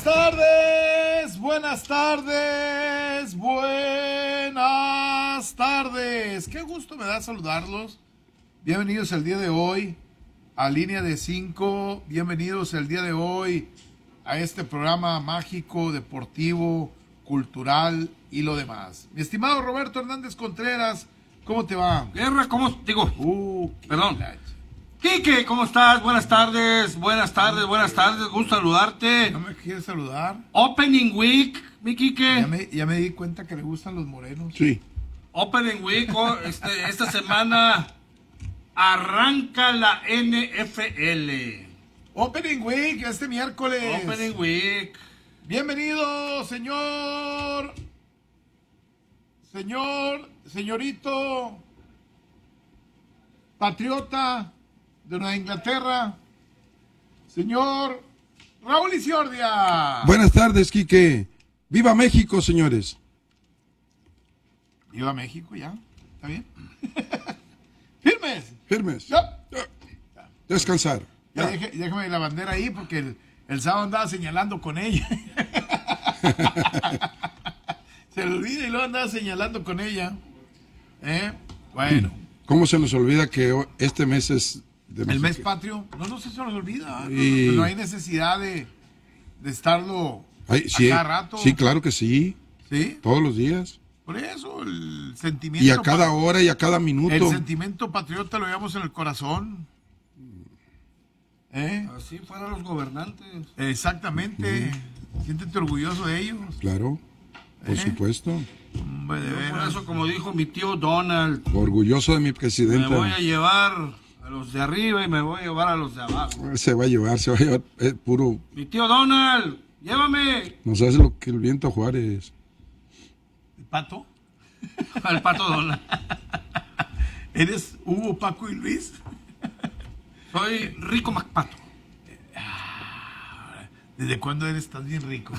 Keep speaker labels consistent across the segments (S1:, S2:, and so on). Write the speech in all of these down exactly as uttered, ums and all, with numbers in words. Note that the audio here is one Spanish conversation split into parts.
S1: Buenas tardes, buenas tardes, buenas tardes. Qué gusto me da saludarlos. Bienvenidos el día de hoy a Línea de Cinco. Bienvenidos el día de hoy a este programa mágico, deportivo, cultural y lo demás. Mi estimado Roberto Hernández Contreras, ¿cómo te va?
S2: Guerra, ¿cómo? Digo,
S1: Uh,
S2: perdón.
S1: Clache.
S2: Quique, ¿cómo estás? Buenas tardes, buenas tardes, buenas tardes. Gusto saludarte.
S1: ¿No me quieres saludar?
S2: Opening Week, mi Quique.
S1: Ya me, ya me di cuenta que le gustan los morenos.
S3: Sí.
S2: Opening Week, oh, este, esta semana arranca la N F L.
S1: Opening Week, este miércoles.
S2: Opening Week.
S1: Bienvenido, señor. Señor, señorito. Patriota de Nueva Inglaterra. Señor Raúl Iciordia.
S3: Buenas tardes, Quique. ¡Viva México, señores!
S1: Viva México, ya. ¿Está bien? Firmes.
S3: Firmes.
S1: Ya.
S3: Descansar.
S1: Ya,
S3: Ya.
S1: deje- déjame la bandera ahí porque el, el sábado andaba señalando con ella. Se le olvida y luego andaba señalando con ella. ¿Eh? Bueno,
S3: ¿Cómo se nos olvida que ho- este mes es de
S1: el
S3: México?
S1: mes patrio, no, no se nos olvida. ¿eh?
S3: Y-
S1: No, no hay necesidad de, de estarlo
S3: Ay,
S1: a
S3: sí,
S1: cada rato.
S3: sí, claro que sí.
S1: ¿Sí?
S3: Todos los días.
S1: Por eso, el sentimiento.
S3: Y a cada
S1: pa-
S3: hora y a cada minuto.
S1: El sentimiento patriota lo llevamos en el corazón. ¿Eh?
S2: Así fueran los gobernantes.
S1: Exactamente. Siéntete orgulloso de ellos.
S3: Claro, por
S1: ¿Eh?
S3: supuesto.
S1: Hombre, de
S2: Yo por
S1: veras.
S2: eso, como dijo mi tío Donald,
S3: Orgulloso de mi
S2: me
S3: presidenta.
S2: voy a llevar a los de arriba y me voy a llevar a los de abajo.
S3: Se va a llevar, se va a llevar. Es puro.
S2: Mi tío Donald, llévame
S3: Nos hace lo que el viento Juárez.
S1: ¿El pato?
S2: al pato Donald.
S1: ¿Eres Hugo, Paco y Luis?
S2: Soy Rico Macpato.
S1: ¿Desde cuándo eres tan bien rico?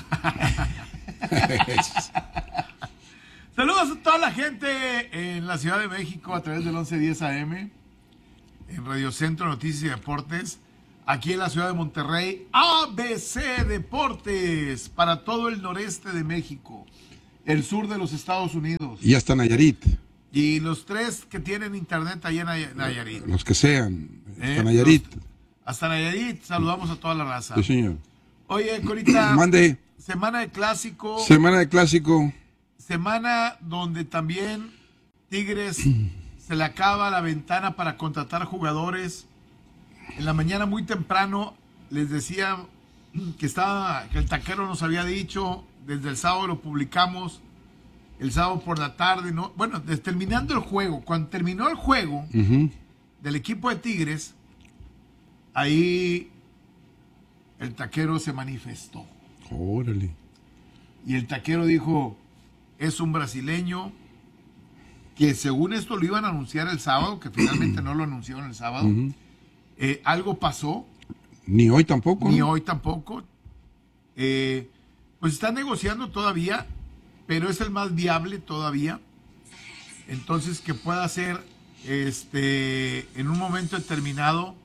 S1: Saludos a toda la gente en la Ciudad de México a través del once diez A M, en Radio Centro Noticias y Deportes, aquí en la Ciudad de Monterrey, A B C Deportes, para todo el noreste de México, el sur de los Estados Unidos,
S3: Y hasta Nayarit.
S1: y los tres que tienen internet allá en Nay- Nayarit.
S3: Los que sean.
S1: ¿Eh?
S3: Hasta Nayarit.
S1: Los- hasta Nayarit, saludamos a toda la raza.
S3: Sí, señor.
S1: Oye, Corita,
S3: Mande.
S1: semana de clásico,
S3: Semana de clásico.
S1: semana donde también Tigres se le acaba la ventana para contratar jugadores. En la mañana muy temprano les decía que estaba, que el taquero nos había dicho, desde el sábado lo publicamos, el sábado por la tarde, ¿no? Bueno, desde terminando el juego, cuando terminó el juego
S3: Ujú.
S1: del equipo de Tigres, ahí el taquero se manifestó.
S3: Órale.
S1: Y el taquero dijo, es un brasileño que según esto lo iban a anunciar el sábado, que finalmente no lo anunciaron el sábado.
S3: Ujú.
S1: Eh, algo pasó,
S3: Ni hoy tampoco.
S1: ni
S3: ¿no?
S1: hoy tampoco. Eh, pues están negociando todavía, pero es el más viable todavía. Entonces que pueda ser este en un momento determinado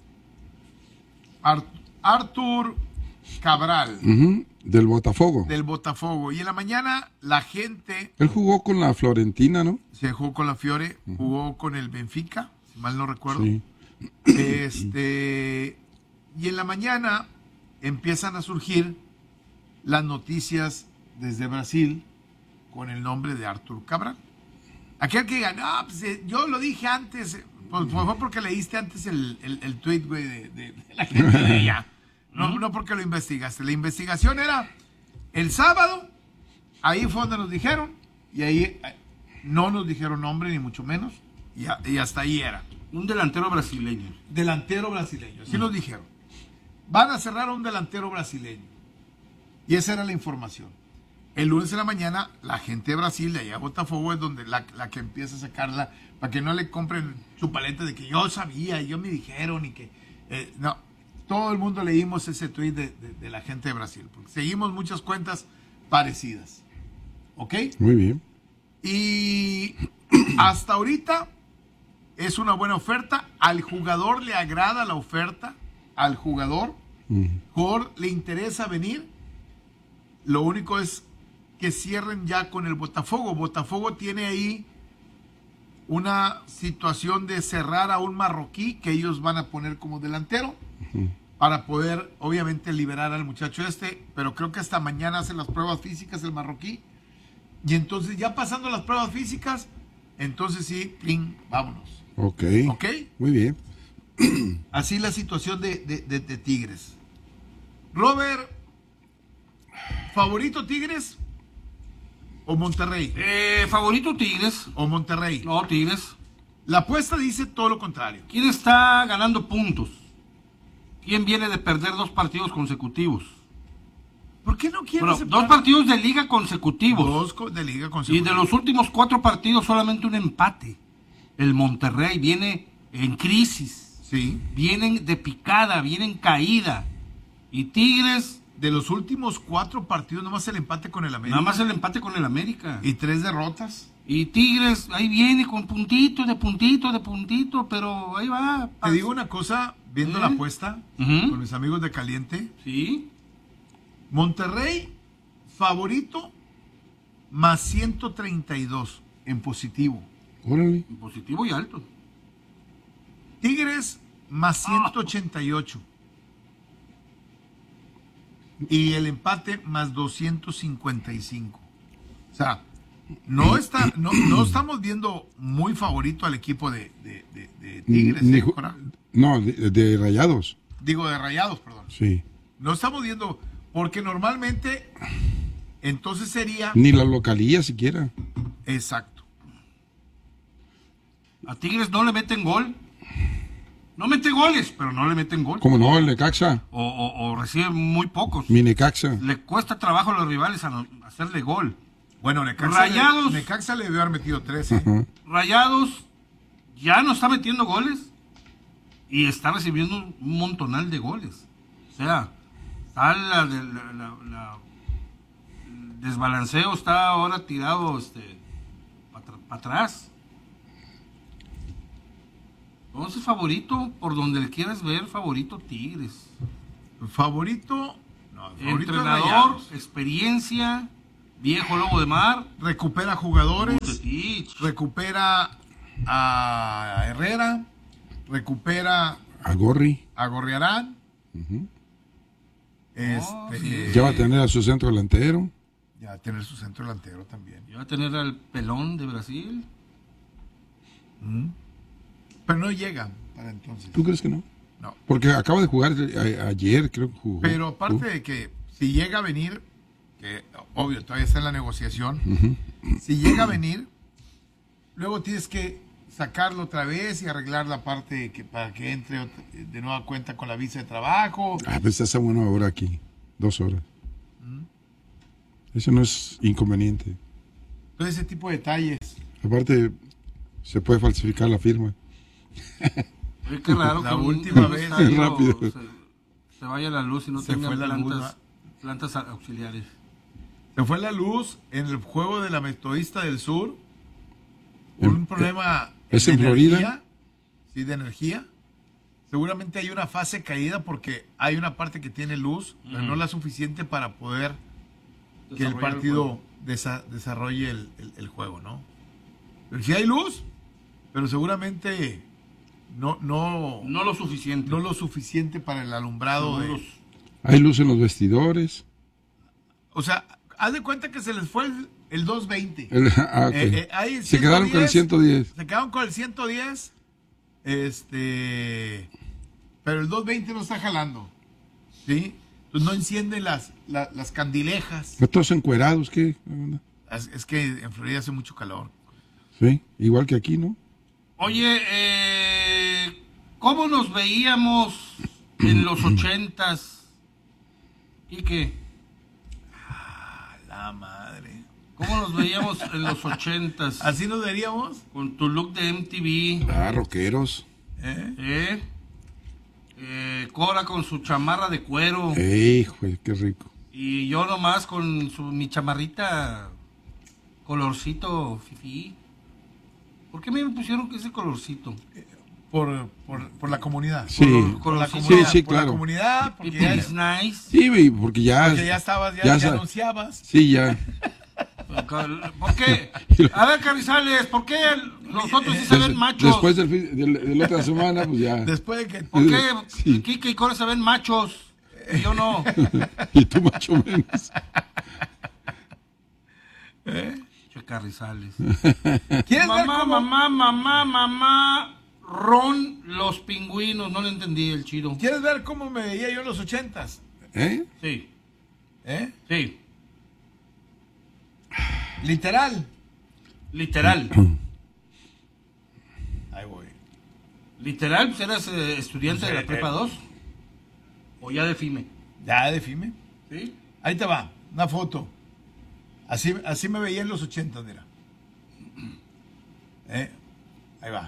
S1: Ar- Artur Cabral
S3: Ujú. Del Botafogo.
S1: del Botafogo. Y en la mañana la gente
S3: Él jugó con la Florentina, ¿no?
S1: se jugó con la Fiore, jugó con el Benfica, si mal no recuerdo.
S3: Sí.
S1: Este, y en la mañana empiezan a surgir las noticias desde Brasil con el nombre de Artur Cabral. Aquel que diga, no, pues eh, yo lo dije antes, eh, pues fue porque leíste antes el, el, el tweet, güey, de, de- de la gente de ella. No, no porque lo investigaste. La investigación era el sábado, ahí fue donde nos dijeron, y ahí eh, no nos dijeron nombre, ni mucho menos, y, a- y hasta ahí era.
S2: Un delantero brasileño.
S1: Delantero brasileño, así nos dijeron. Van a cerrar a un delantero brasileño. Y esa era la información. El lunes en la mañana, la gente de Brasil, de allá a Botafogo, es donde la, la que empieza a sacarla, para que no le compren su paleta de que yo sabía, y yo me dijeron, y que... eh, no, todo el mundo leímos ese tweet de, de- de la gente de Brasil, porque seguimos muchas cuentas parecidas. ¿Ok?
S3: Muy bien.
S1: Y hasta ahorita es una buena oferta. Al jugador le agrada la oferta. Al jugador.
S3: Ujú.
S1: Jugador le interesa venir. Lo único es que cierren ya con el Botafogo. Botafogo tiene ahí una situación de cerrar a un marroquí que ellos van a poner como delantero uh-huh. para poder, obviamente, liberar al muchacho este, pero creo que hasta mañana hacen las pruebas físicas el marroquí. Y entonces, ya pasando las pruebas físicas, entonces sí, pling, vámonos.
S3: Ok.
S1: Ok.
S3: Muy bien.
S1: Así la situación de, de, de, de Tigres. Robert, ¿favorito Tigres o Monterrey?
S2: Eh, favorito Tigres.
S1: ¿O Monterrey?
S2: No, Tigres.
S1: La apuesta dice todo lo contrario.
S2: ¿Quién está ganando puntos? ¿Quién viene de perder dos partidos consecutivos?
S1: ¿Por qué no quieres
S2: Bueno,
S1: aceptar?
S2: dos partidos de liga consecutivos.
S1: Dos de liga
S2: Y
S1: consecutivos.
S2: de los últimos cuatro partidos solamente un empate. El Monterrey viene en crisis.
S1: Sí.
S2: Vienen de picada, vienen caída. Y Tigres...
S1: De los últimos cuatro partidos, nomás el empate con el América.
S2: Nada más el empate con el América.
S1: Y tres derrotas.
S2: Y Tigres ahí viene con puntito, de puntito, de puntito, pero ahí va.
S1: Te digo una cosa, viendo
S2: ¿Eh?
S1: la apuesta,
S2: Uh-huh.
S1: con mis amigos de Caliente.
S2: Sí.
S1: Monterrey, favorito, más ciento treinta y dos en positivo.
S3: Órale.
S2: En positivo y alto.
S1: Tigres, más ciento ochenta y ocho. Y el empate, más doscientos cincuenta y cinco. O sea, no, está, no, no estamos viendo muy favorito al equipo de, de, de, de Tigres.
S3: Ni
S1: ¿eh,
S3: ju-
S1: Cora?
S3: no, de, de Rayados.
S1: Digo, de Rayados, perdón.
S3: Sí.
S1: No estamos viendo, porque normalmente, entonces sería...
S3: Ni la localía siquiera.
S1: Exacto.
S2: A Tigres no le meten gol. No mete goles, pero no le meten gol.
S3: ¿Cómo no? El Necaxa.
S2: O, o, o recibe muy pocos.
S3: Mi Necaxa.
S2: Le cuesta trabajo a los rivales a no- hacerle gol.
S1: Bueno, Necaxa,
S2: Rayados.
S1: Le, Necaxa le debió haber metido trece.
S3: Ajá.
S2: Rayados ya no está metiendo goles y está recibiendo un montonal de goles. O sea, está la, la, la- la- la- el desbalanceo está ahora tirado este, para atrás. Entonces, favorito, por donde le quieras ver, favorito Tigres.
S1: Favorito, no, favorito de
S2: Entrenador,
S1: Rayados.
S2: experiencia, viejo lobo de mar.
S1: Recupera jugadores,
S2: Bucetich.
S1: recupera a Herrera, recupera
S3: A Gorri.
S1: a Gorriarán.
S3: Ujú.
S1: Este,
S2: sí.
S3: Ya va a tener a su centro delantero.
S1: ya va a tener su centro delantero también.
S2: Y va a tener al pelón de Brasil.
S1: Mm. Pero no llega para entonces.
S3: ¿Tú crees que no?
S1: No.
S3: Porque acaba de jugar a- ayer, creo que jugó.
S1: Pero aparte de que si llega a venir, que obvio todavía está en la negociación,
S3: Ujú.
S1: si llega a venir, luego tienes que sacarlo otra vez y arreglar la parte que para que entre ot- de nueva cuenta con la visa de trabajo.
S3: Ah, pues está una hora aquí. Dos horas. Eso no es inconveniente.
S1: Todo ese tipo de detalles.
S3: Aparte, se puede falsificar la firma.
S2: Oye, qué raro
S1: La
S2: que un-
S1: última
S2: un
S1: vez.
S2: estadio
S3: Rápido.
S2: Se, se vaya la luz y no
S1: Se
S2: tenga
S1: fue la luz,
S2: plantas,
S1: ¿va?
S2: plantas auxiliares.
S1: Se fue la luz en el juego de la Metodista del Sur. Un
S3: ¿En-
S1: problema
S3: es
S1: de
S3: en Florida?
S1: energía, Sí, de energía. Seguramente hay una fase caída porque hay una parte que tiene luz, pero no la suficiente para poder que el
S2: Desarrollar el
S1: partido
S2: juego.
S1: desa- desarrolle el, el- el juego, ¿no? Pero sí hay luz, pero seguramente no, no, no,
S2: No lo suficiente.
S1: lo suficiente para el alumbrado. de-
S2: Los-
S3: Hay luz en los vestidores.
S1: o sea, haz de cuenta que se les fue el, el doscientos veinte.
S3: El- ah, ok.
S1: Eh, eh, hay
S3: Se quedaron con el ciento diez.
S1: Se quedaron con el ciento diez. Este. Pero el doscientos veinte no está jalando. ¿Sí? Entonces no encienden las, la- las candilejas.
S3: ¿No todos encuerados? ¿Qué? onda?
S1: Es, es que en Florida hace mucho calor.
S3: Sí, igual que aquí, ¿no?
S2: Oye, eh, ¿cómo nos veíamos en los ochentas? ¿Y qué?
S1: A la madre.
S2: ¿Cómo nos veíamos en los ochentas?
S1: Así nos veríamos.
S2: Con tu look de M T V,
S3: Ah, rockeros.
S1: ¿eh?
S2: ¿eh? Eh, Cora con su chamarra de cuero.
S3: ¡Ey, güey, qué rico!
S2: Y yo nomás con su, mi chamarrita colorcito fifí. ¿Por qué me pusieron ese colorcito?
S1: por, por, por la comunidad.
S3: Sí.
S1: Por, por la
S2: Sí,
S1: comunidad.
S3: sí,
S1: por
S3: claro.
S1: la comunidad, porque
S2: People
S1: ya,
S2: is nice.
S3: Sí, güey, porque ya...
S1: porque ya estabas, ya,
S3: ya
S1: ya
S3: sa-
S1: anunciabas.
S3: Sí, ya.
S2: ¿Por qué? A ver, Carrizales, ¿por qué los otros sí se ven
S3: Des-
S2: machos?
S3: Después del, fin- del- de la otra semana, pues ya.
S1: Después de que...
S2: ¿Por qué
S3: Sí.
S2: Kike y Core se ven machos? Y yo no.
S3: Y tú más o menos.
S2: Che, Carrizales.
S1: ¿Quieres ver
S2: Mamá,
S1: cómo-
S2: mamá, mamá, mamá. Ron, los pingüinos. No le entendí el chido.
S1: ¿Quieres ver cómo me veía yo en los ochentas?
S3: ¿Eh?
S2: Sí,
S1: ¿Eh?
S2: sí.
S1: Literal.
S2: Literal.
S1: Ahí voy.
S2: Literal, pues eras eh, estudiante de la prepa dos. O ya de FIME.
S1: Ya defime.
S2: ¿Sí?
S1: Ahí te va, una foto. Así, así me veía en los ochentas, mira. ¿Eh? Ahí va.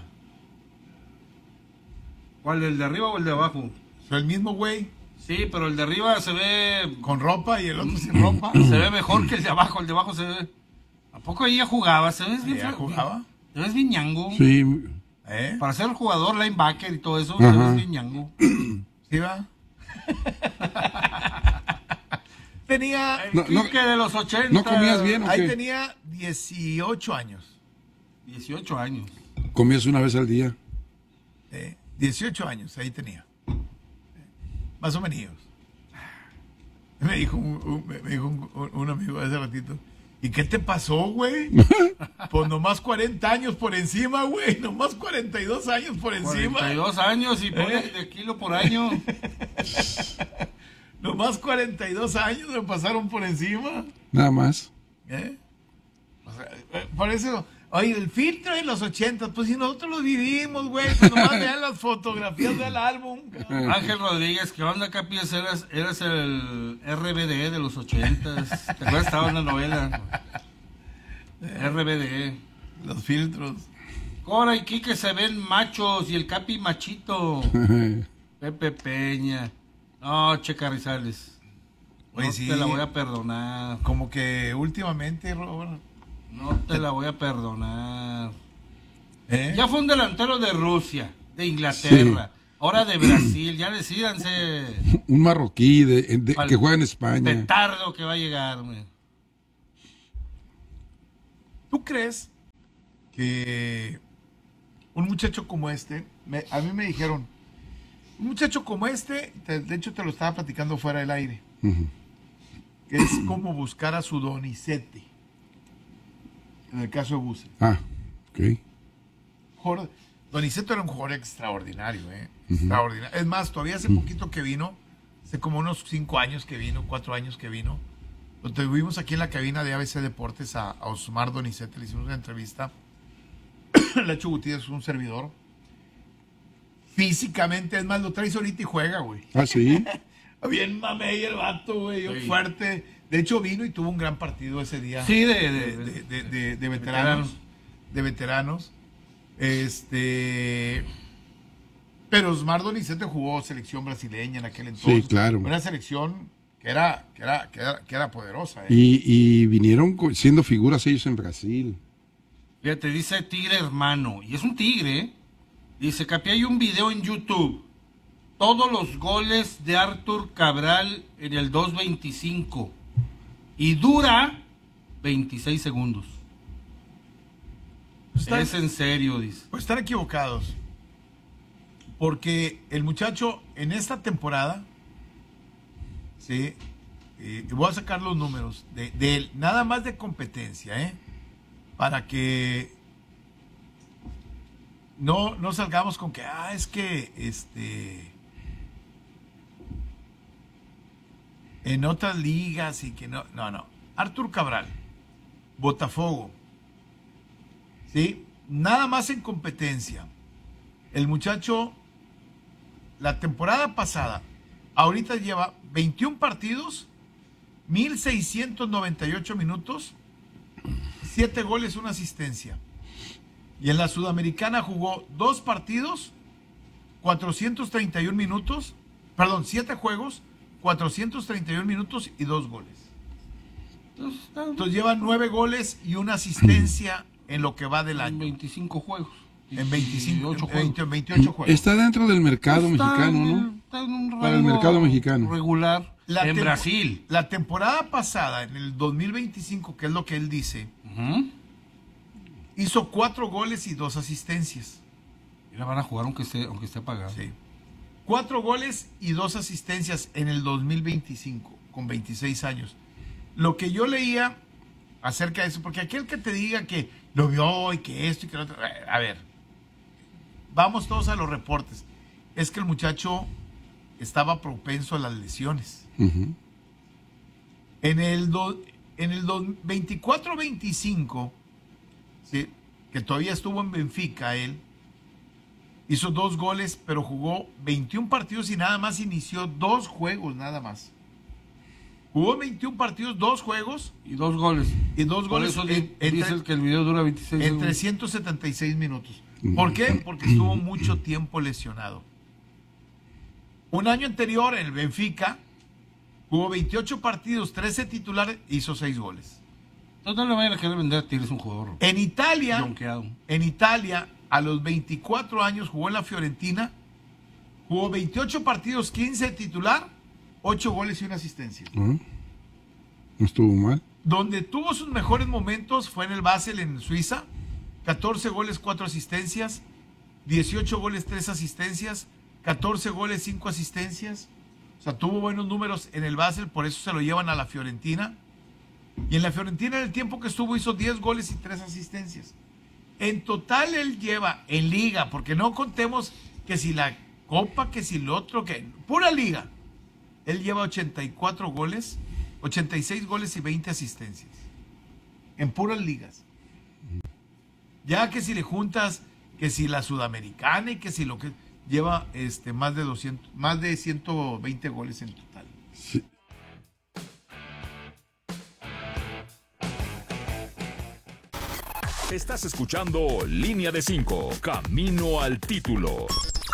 S2: ¿Cuál, el de arriba o el de abajo?
S1: Soy el mismo güey,
S2: Sí, pero el de arriba se ve
S1: con ropa y el otro sin ropa.
S2: se ve mejor que el de abajo. El de abajo se ve. ¿A poco ella jugaba? ¿Se ves bien?
S1: ¿Ya
S2: fla-
S1: jugaba?
S2: ¿Te ves bien ñango?
S3: Sí.
S1: ¿Eh?
S2: Para ser jugador, linebacker y todo eso, se
S3: Ajá.
S2: ves bien ñango.
S1: ¿Sí va? Tenía...
S2: El
S3: No, no-
S2: Quique de los ochenta.
S3: ¿No comías bien o
S1: Ahí
S3: qué?
S1: tenía dieciocho años.
S2: dieciocho años.
S3: Comías una vez al día.
S1: ¿Eh? dieciocho años, ahí tenía. ¿Eh? Más o menos. Me dijo un, un- me dijo un, un- un amigo hace ratito. ¿Y qué te pasó, güey? Pues nomás cuarenta años por encima, güey. Nomás cuarenta y dos años por encima.
S2: cuarenta y dos años y pone
S1: ¿Eh?
S2: de kilo por año.
S1: Nomás cuarenta y dos años me pasaron por encima.
S3: Nada más.
S1: ¿Eh? O sea, eh, por eso, oye, el filtro de los ochentas, pues si nosotros lo vivimos, güey. Pues nomás vean las fotografías del álbum. cabrón.
S2: Ángel Rodríguez, ¿qué onda, Capis? Eras, eras el R B D de los ochentas. ¿Te acuerdas? Estaba en la novela. R B D.
S1: Los filtros.
S2: Cora y Quique se ven machos y el Capi machito. Pepe Peña. No, Che Carrizales.
S1: Oye,
S2: No
S1: sí.
S2: te la voy a perdonar.
S1: Como que últimamente, Robert.
S2: No te la voy a perdonar.
S1: ¿eh?
S2: Ya fue un delantero de Rusia, de Inglaterra, ahora de Brasil. Ya decídanse.
S3: Un marroquí de, de-
S2: Al-
S3: que juega en España.
S2: Petardo que va a llegar. me.
S1: ¿Tú crees que un muchacho como este, me- a mí me dijeron, un muchacho como este, te- de hecho te lo estaba platicando fuera del aire,
S3: Ujú.
S1: que es como buscar a su Donizete, en el caso de Buse.
S3: Ah, ok.
S1: Jorge- Donizeto era un jugador extraordinario, ¿eh? Extraordinario. Es más, todavía hace poquito que vino, hace como unos cinco años que vino, cuatro años que vino, lo tuvimos aquí en la cabina de A B C Deportes a, a Osmar Donizete, le hicimos una entrevista. Lacho Gutiérrez es un servidor. Físicamente, es más, lo traes ahorita y juega, güey.
S3: Ah, sí.
S1: Bien mamey el vato, güey,
S2: Sí.
S1: fuerte. De hecho, vino y tuvo un gran partido ese día.
S2: Sí, de,
S1: de,
S2: de,
S1: de- de- de- de veteranos,
S2: veteranos.
S1: de veteranos. Este, pero Osmar Donizete jugó selección brasileña en aquel entonces.
S3: Sí, claro.
S1: Una selección que era, que era, que era, que era poderosa. ¿eh?
S3: Y, y vinieron co- siendo figuras ellos en Brasil.
S2: Fíjate, dice Tigre Hermano, y es un tigre, ¿eh? Dice, Capi, hay un video en YouTube. Todos los goles de Artur Cabral en el dos veinticinco. Y dura veintiséis segundos.
S1: Está-
S2: Es en serio, dice.
S1: Pues están equivocados. Porque el muchacho en esta temporada, sí, eh, voy a sacar los números de, de él, nada más de competencia, ¿eh? Para que no, no salgamos con que, ah, es que este en otras ligas y que no, no, no. Artur Cabral, Botafogo, ¿sí? Nada más en competencia. El muchacho, la temporada pasada, ahorita lleva veintiún partidos, mil seiscientos noventa y ocho minutos, siete goles, una asistencia. Y en la Sudamericana jugó dos partidos, cuatrocientos treinta y uno minutos, perdón, siete juegos, cuatrocientos treinta y uno minutos y dos goles.
S2: Entonces, está
S1: Entonces lleva nueve goles y una asistencia en lo que va del
S2: en
S1: año.
S2: veinticinco juegos.
S1: En veinticinco,
S2: veintiocho
S1: en
S2: juegos.
S1: veinte, veintiocho juegos.
S3: Está dentro del mercado
S2: Está
S3: mexicano,
S2: en-
S3: ¿no?
S2: está en un
S3: Para el
S2: rango
S3: mercado mexicano.
S2: regular
S1: La
S2: en
S1: tempo-
S2: Brasil.
S1: La temporada pasada, en el dos mil veinticinco, que es lo que él dice,
S2: Ujú.
S1: hizo cuatro goles y dos asistencias.
S2: Y la van a jugar aunque esté, aunque esté pagado.
S1: Sí. Cuatro goles y dos asistencias en el dos mil veinticinco, con veintiséis años. Lo que yo leía acerca de eso, porque aquel que te diga que lo vio y que esto y que lo otro, a ver, vamos todos a los reportes. Es que el muchacho estaba propenso a las lesiones.
S3: Ujú.
S1: En el, do- en el veinticuatro veinticinco, ¿sí?, que todavía estuvo en Benfica, él hizo dos goles, pero jugó veintiún partidos y nada más inició dos juegos, nada más. Jugó veintiún partidos, dos juegos
S2: Y dos goles.
S1: y dos
S2: Por
S1: goles
S2: eso
S1: en,
S2: di-
S1: en
S2: dices
S1: tre-
S2: que el video dura veintiséis
S1: en
S2: segundos.
S1: trescientos setenta y seis minutos. ¿Por qué? Porque estuvo mucho tiempo lesionado. Un año anterior en el Benfica jugó veintiocho partidos, trece titulares, hizo seis goles.
S2: No le vayan a querer vender a Tigres un jugador
S1: En Italia,
S2: yonqueado.
S1: en Italia, a los veinticuatro años jugó en la Fiorentina, jugó veintiocho partidos, quince titular, ocho goles y una asistencia.
S3: Ah, no estuvo mal.
S1: Donde tuvo sus mejores momentos fue en el Basel en Suiza, catorce goles, cuatro asistencias, dieciocho goles, tres asistencias, catorce goles, cinco asistencias. O sea, tuvo buenos números en el Basel, por eso se lo llevan a la Fiorentina. Y en la Fiorentina, en el tiempo que estuvo, hizo diez goles y tres asistencias. En total él lleva en liga, porque no contemos que si la Copa, que si lo otro, que pura liga. Él lleva ochenta y cuatro goles, ochenta y seis goles y veinte asistencias. En puras ligas. Ya que si le juntas, que si la Sudamericana y que si lo que lleva este más de doscientos, más de ciento veinte goles en total.
S3: Sí.
S4: Estás escuchando Línea de cinco, Camino al Título.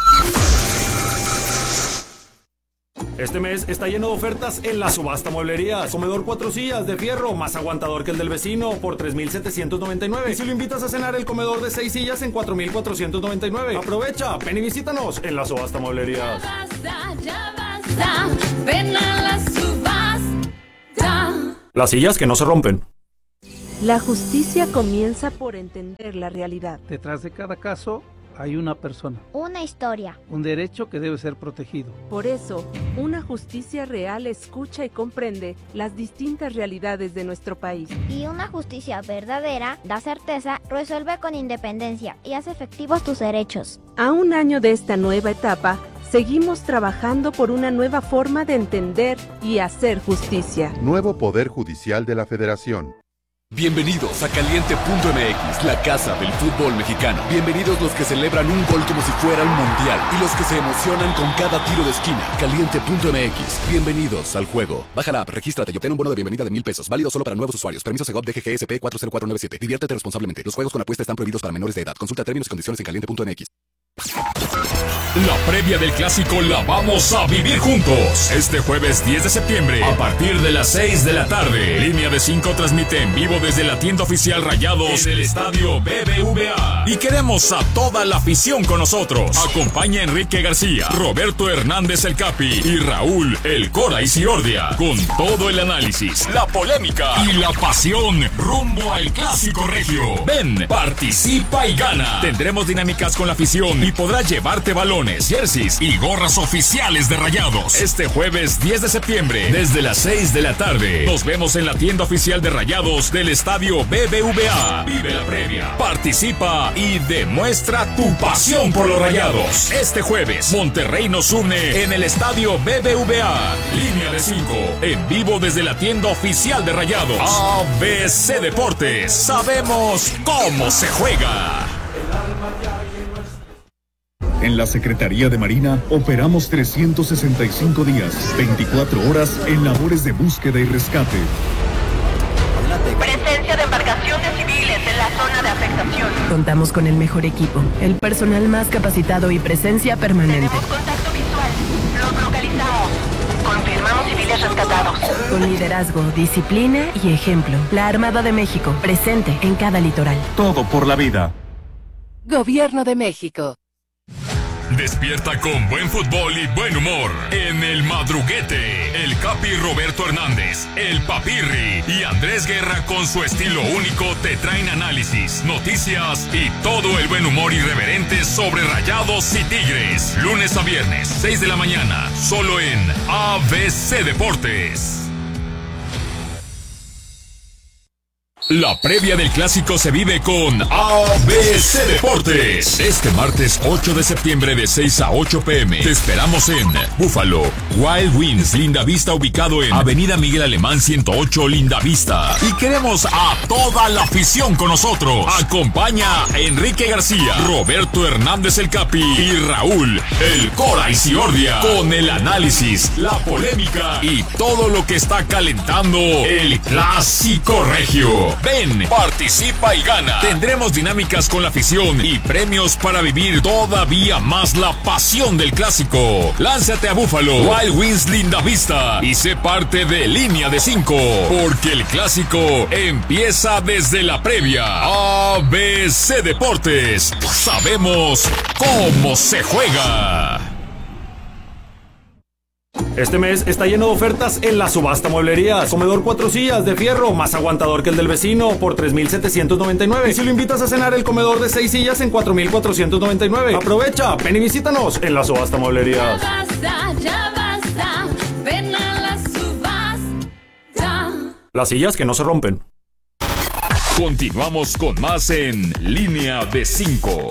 S5: Este mes está lleno de ofertas en la subasta mueblerías. Comedor cuatro sillas de fierro, más aguantador que el del vecino, por tres mil setecientos noventa y nueve. Y si lo invitas a cenar, el comedor de seis sillas en cuatro mil cuatrocientos noventa y nueve. Aprovecha, ven y visítanos en la subasta mueblerías.
S6: Ya basta, ya basta, ven a la subasta.
S5: Las sillas que no se rompen.
S7: La justicia comienza por entender la realidad.
S8: Detrás de cada caso hay una persona,
S9: Una historia.
S8: un derecho que debe ser protegido.
S7: Por eso, una justicia real escucha y comprende las distintas realidades de nuestro país.
S9: Y una justicia verdadera da certeza, resuelve con independencia y hace efectivos tus derechos.
S7: A un año de esta nueva etapa, seguimos trabajando por una nueva forma de entender y hacer justicia.
S10: Nuevo Poder Judicial de la Federación.
S11: Bienvenidos a Caliente punto M X, la casa del fútbol mexicano. Bienvenidos los que celebran un gol como si fuera un mundial y los que se emocionan con cada tiro de esquina. Caliente punto M X, bienvenidos al juego. Baja la app, regístrate y obtén un bono de bienvenida de mil pesos, válido solo para nuevos usuarios. Permiso Segov D G G S P cuatro cero cuatro nueve siete. Diviértete responsablemente. Los juegos con apuesta están prohibidos para menores de edad. Consulta términos y condiciones en caliente punto M X.
S4: La previa del clásico la vamos a vivir juntos. Este jueves diez de septiembre, a partir de las seis de la tarde. Línea de cinco transmite en vivo desde la tienda oficial Rayados en el estadio B B V A. Y queremos a toda la afición con nosotros. Acompaña a Enrique García, Roberto Hernández el Capi y Raúl el Cora Isiordia. Con todo el análisis, la polémica y la pasión rumbo al clásico regio. Ven, participa y gana. Tendremos dinámicas con la afición y podrás llevarte balones, jerseys y gorras oficiales de Rayados. Este jueves diez de septiembre, desde las seis de la tarde. Nos vemos en la tienda oficial de Rayados del estadio B B V A. Vive la previa, participa y demuestra tu pasión por los Rayados. Este jueves, Monterrey nos une en el estadio B B V A. Línea de cinco, en vivo desde la tienda oficial de Rayados. A B C Deportes, sabemos cómo se juega.
S12: En la Secretaría de Marina operamos trescientos sesenta y cinco días, veinticuatro horas en labores de búsqueda y rescate.
S13: Presencia de embarcaciones civiles en la zona de afectación.
S14: Contamos con el mejor equipo, el personal más capacitado y presencia permanente.
S13: Tenemos contacto visual. Los localizamos. Confirmamos civiles rescatados.
S14: Con liderazgo, disciplina y ejemplo. La Armada de México, presente en cada litoral.
S12: Todo por la vida.
S14: Gobierno de México.
S4: Despierta con buen fútbol y buen humor en El Madruguete. El Capi Roberto Hernández, el Papirri y Andrés Guerra con su estilo único te traen análisis, noticias y todo el buen humor irreverente sobre Rayados y Tigres. Lunes a viernes, seis de la mañana, solo en A B C Deportes. La previa del clásico se vive con A B C Deportes. Este martes ocho de septiembre de seis a ocho pm. Te esperamos en Búfalo, Wild Wings, Lindavista, ubicado en Avenida Miguel Alemán ciento ocho, Lindavista. Y queremos a toda la afición con nosotros. Acompaña a Enrique García, Roberto Hernández el Capi y Raúl, el Cora y Ciordia, con el análisis, la polémica y todo lo que está calentando el clásico regio. Ven, participa y gana. Tendremos dinámicas con la afición y premios para vivir todavía más la pasión del clásico. Lánzate a Búfalo, Wild Wings Lindavista y sé parte de Línea de cinco, porque el clásico empieza desde la previa. A B C Deportes, sabemos cómo se juega.
S5: Este mes está lleno de ofertas en la subasta mueblerías. Comedor cuatro sillas de fierro, más aguantador que el del vecino, por tres mil setecientos noventa y nueve. Y si lo invitas a cenar, el comedor de seis sillas en cuatro mil cuatrocientos noventa y nueve. Aprovecha, ven y visítanos en la subasta mueblerías.
S6: Ya basta, ya basta, ven a la subasta.
S5: Las sillas que no se rompen.
S4: Continuamos con más en Línea de cinco.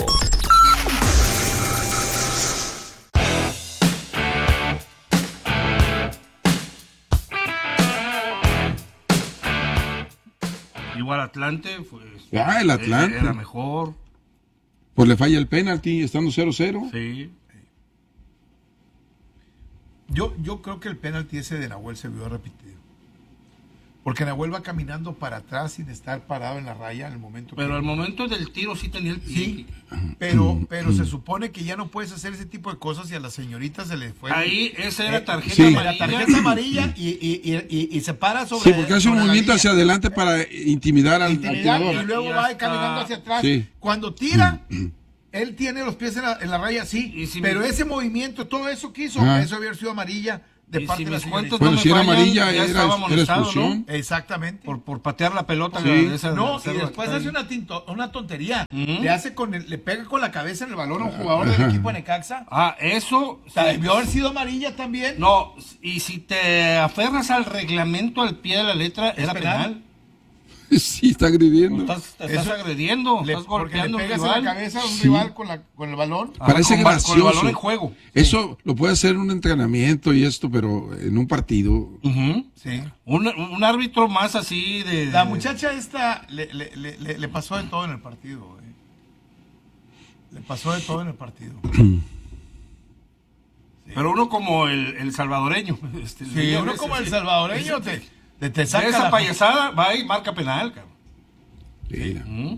S2: Igual Atlante, pues,
S3: Ah, el Atlante.
S2: era mejor.
S3: Pues le falla el penalti, estando cero cero.
S2: Sí.
S1: Yo, yo creo que el penalti ese de Nahuel se vio repetido. Porque Nahuel va caminando para atrás sin estar parado en la raya en el momento.
S2: Pero
S1: que...
S2: al momento del tiro sí tenía el pie.
S1: Sí, pero, pero se supone que ya no puedes hacer ese tipo de cosas y a la señorita se le fue.
S2: Ahí, esa era tarjeta
S3: sí.
S2: amarilla.
S1: La tarjeta amarilla y, y, y, y, y se para sobre.
S3: Sí, porque hace un
S1: sobre la
S3: movimiento
S1: línea.
S3: hacia adelante para intimidar al,
S1: Intimidar,
S3: al tirador.
S1: y luego
S2: Y
S1: va
S2: hasta-
S1: caminando hacia atrás.
S3: Sí.
S1: Cuando tira, él tiene los pies en la, en la raya, sí.
S2: Y si
S1: pero
S2: me-
S1: ese movimiento, todo eso que hizo,
S3: Ah.
S1: eso había sido amarilla de
S2: Y
S1: parte
S2: si
S1: de la
S2: mis
S1: señorita.
S2: cuentos
S3: Bueno,
S2: no me
S3: si era
S2: fallan,
S3: amarilla,
S2: ya
S3: era-
S2: estaba
S3: era
S2: amonestado,
S3: expulsión.
S2: ¿no?
S1: Exactamente.
S2: Por, por patear la pelota.
S1: Sí.
S2: de esa-
S1: No,
S2: de
S1: y
S2: esa-
S1: después hace una, tinto- una tontería.
S2: Ujú.
S1: Le hace con el, le pega con la cabeza en el balón a un jugador del equipo de Necaxa.
S2: Ah, eso...
S1: O sea,
S2: sí.
S1: debió haber sido amarilla también.
S2: No, y si te aferras al reglamento al pie de la letra, era
S1: penal?
S2: penal.
S3: Sí, está agrediendo.
S2: Estás, te estás
S1: Eso-
S2: agrediendo,
S1: Le,
S2: estás
S1: porque le
S2: golpeando a un
S1: pegas en
S2: rival.
S1: la cabeza a un
S3: Sí.
S1: rival con, la, con el balón.
S2: Ajá,
S3: Parece
S2: con ba-
S3: gracioso.
S2: con el balón en juego.
S3: Eso lo puede hacer en un entrenamiento y esto, pero en un partido.
S2: Ujú.
S1: Sí.
S2: un, un árbitro más así de...
S1: La muchacha esta le, le, le, le- le pasó de todo en el partido. eh. Le pasó de todo en el partido.
S2: Pero uno como el, el salvadoreño. Este,
S1: Sí,
S2: el-
S1: uno
S2: ese-
S1: como el
S2: ese-
S1: salvadoreño
S2: ese-
S1: te, te, te
S2: de
S1: saca
S2: esa
S1: la-
S2: payasada va y marca penal, cabrón.
S3: Sí.
S2: Ujú.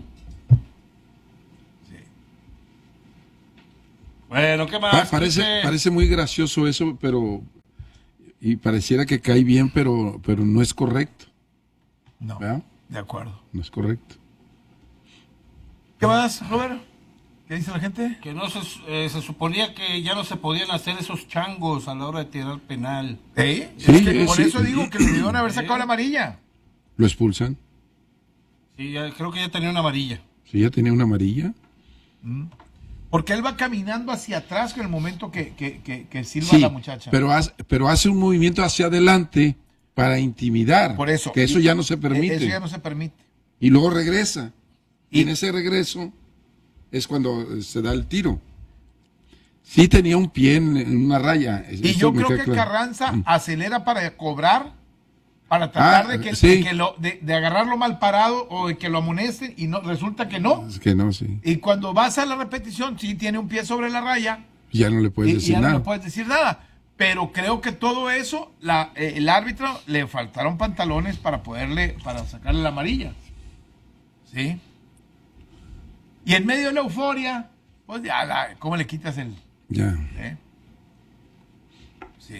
S2: Bueno, ¿qué más?
S3: Pa- parece,
S2: Quique?
S3: parece muy gracioso eso, pero. Y pareciera que cae bien, pero, pero no es correcto.
S1: No,
S3: ¿Verdad?
S1: de acuerdo.
S3: No es correcto.
S1: ¿Qué más, Robert? ¿Qué dice la gente?
S2: Que no se, eh, se suponía que ya no se podían hacer esos changos a la hora de tirar penal.
S1: ¿Eh?
S3: Sí,
S1: Es que
S3: eh,
S1: por
S3: sí.
S1: eso digo que le debieron haber sacado la amarilla.
S3: Lo expulsan.
S2: Sí, ya- creo que ya tenía una amarilla.
S3: Sí, ya tenía una amarilla.
S1: Porque él va caminando hacia atrás en el momento que, que, que, que silba
S3: Sí,
S1: la muchacha.
S3: pero hace, pero hace un movimiento hacia adelante para intimidar.
S1: Por eso.
S3: Que eso
S1: Y-
S3: ya no se permite.
S1: Eso ya no se permite.
S3: Y luego regresa. Y,
S1: Y-
S3: en ese regreso es cuando se da el tiro. Sí tenía un pie en, en una raya.
S1: Y
S3: eso
S1: yo
S3: me
S1: creo
S3: queda
S1: que
S3: claro.
S1: Carranza
S3: Mm.
S1: acelera para cobrar, para tratar
S3: Ah,
S1: de, que,
S3: sí.
S1: de, que lo, de, de agarrarlo mal parado o de que lo amonesten y no resulta que no.
S3: Es que no, sí.
S1: Y cuando vas a la repetición, sí tiene un pie sobre la raya
S3: Ya no le puedes
S1: y, y
S3: decir
S1: ya
S3: nada.
S1: no le puedes decir nada. Pero creo que todo eso, la, eh, el árbitro le faltaron pantalones para poderle, para sacarle la amarilla. ¿Sí? Y en medio de la euforia, pues ya, la- ¿cómo le quitas el...?
S3: Ya.
S1: ¿Eh? Sí.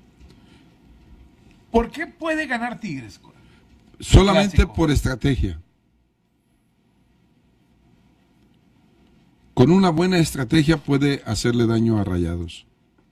S1: ¿Por qué puede ganar Tigres?
S3: Solamente
S1: Clásico.
S3: por estrategia. con una buena estrategia puede hacerle daño a Rayados.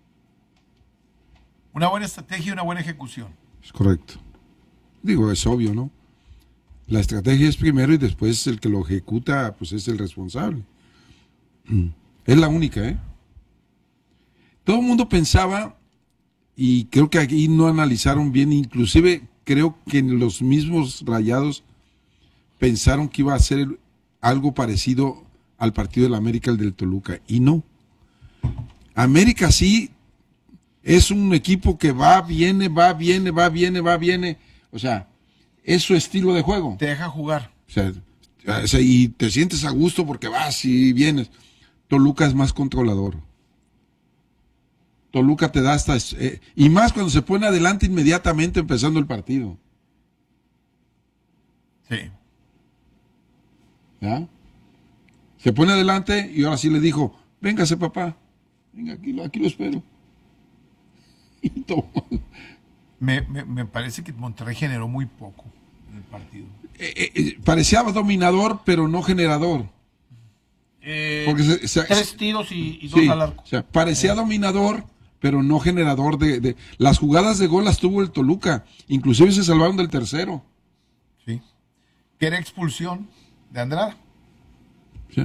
S1: Una buena estrategia y una buena ejecución.
S3: Es correcto. Digo, es obvio, ¿no? La estrategia es primero y después el que lo ejecuta, pues es el responsable. Es la única, ¿eh? Todo el mundo pensaba, y creo que aquí no analizaron bien, inclusive creo que los mismos Rayados pensaron que iba a ser algo parecido al partido del América, el del Toluca, y no. América sí es un equipo que va, viene, va, viene, va, viene, va, viene. O sea, es su estilo de juego.
S1: Te deja jugar.
S3: O sea, o sea, y te sientes a gusto porque vas y vienes. Toluca es más controlador. Toluca te da hasta... Eh, y más cuando se pone adelante inmediatamente empezando el partido.
S1: Sí.
S3: ¿Ya? Se pone adelante y ahora sí le dijo, véngase papá, venga, aquí, lo- aquí lo espero. Y toma.
S1: Me, me, me parece que Monterrey generó muy poco en el partido.
S3: Eh, eh, parecía dominador, pero no generador.
S2: Eh,
S3: Porque se- se-
S2: tres tiros y, y dos
S3: Sí,
S2: al arco.
S3: o sea, parecía
S2: Eh.
S3: dominador, pero no generador de, de... Las jugadas de gol las tuvo el Toluca, inclusive se salvaron del tercero.
S1: Sí. Que era expulsión de Andrada.
S3: Sí.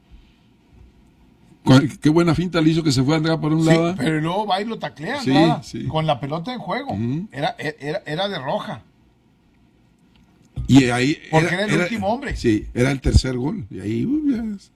S3: Cu- Qué buena finta le hizo que se fue a Andrada por un
S1: Sí,
S3: lado.
S1: pero luego va y lo taclea
S3: Sí,
S1: Andrada,
S3: sí.
S1: con la pelota en juego. era, era, era de roja.
S3: Y ahí
S1: Porque era el último hombre.
S3: Sí, era el tercer gol. Y ahí, uy, ya es-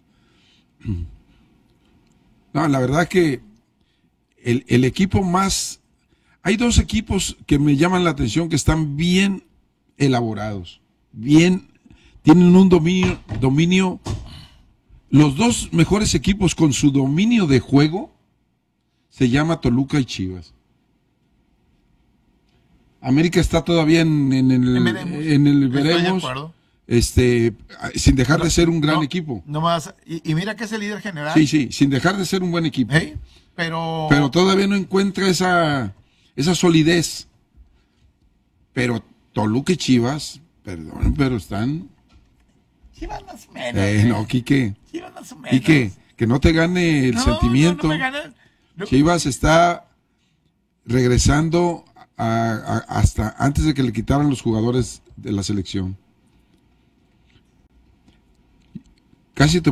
S3: No, la verdad que el, el equipo más... Hay dos equipos que me llaman la atención que están bien elaborados. Bien, tienen un dominio, dominio... Los dos mejores equipos con su dominio de juego se llama Toluca y Chivas. América está todavía en, en el,
S1: En veremos.
S3: en el
S1: Estoy de
S3: veremos,
S1: acuerdo.
S3: este, sin dejar
S1: No,
S3: de ser un gran
S1: no,
S3: equipo.
S1: No más, y, y mira que es el líder general.
S3: Sí, sí, sin dejar de ser un buen equipo.
S1: ¿Eh? Pero,
S3: Pero todavía no encuentra esa, esa solidez. Pero Toluca y Chivas, perdón, pero están...
S1: Chivas más o menos.
S3: Eh, no, Quique.
S1: Chivas más o menos.
S3: Quique, que no te gane el
S1: No,
S3: sentimiento.
S1: no, no me ganan. No.
S3: Chivas está regresando a- a- hasta antes de que le quitaran los jugadores de la selección. Casi te